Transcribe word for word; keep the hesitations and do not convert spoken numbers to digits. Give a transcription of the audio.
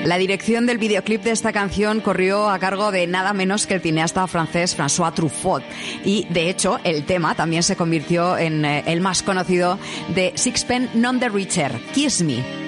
La dirección del videoclip de esta canción corrió a cargo de nada menos que el cineasta francés François Truffaut. Y, de hecho, el tema también se convirtió en eh, el más conocido de Sixpence None the Richer, Kiss Me.